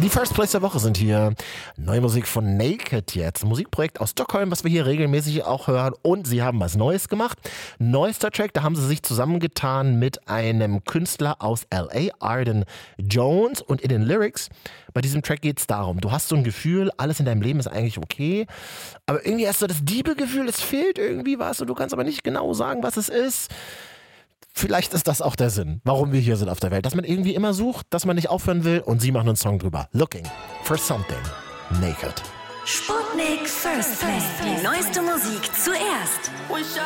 Die First Place der Woche sind hier. Neue Musik von Naked jetzt. Ein Musikprojekt aus Stockholm, was wir hier regelmäßig auch hören. Und sie haben was Neues gemacht. Neuester Track, da haben sie sich zusammengetan mit einem Künstler aus L.A., Arden Jones. Und in den Lyrics, bei diesem Track geht es darum, du hast so ein Gefühl, alles in deinem Leben ist eigentlich okay. Aber irgendwie hast du das Diebe-Gefühl, es fehlt irgendwie was. Und du kannst aber nicht genau sagen, was es ist. Vielleicht ist das auch der Sinn, warum wir hier sind auf der Welt. Dass man irgendwie immer sucht, dass man nicht aufhören will und sie machen einen Song drüber. Looking for something naked. Sputnik First Play. Die neueste Musik zuerst.